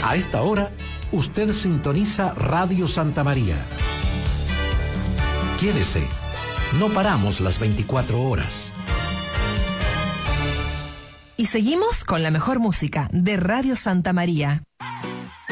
A esta hora, usted sintoniza Radio Santa María. Quédese, no paramos las 24 horas. Y seguimos con la mejor música de Radio Santa María.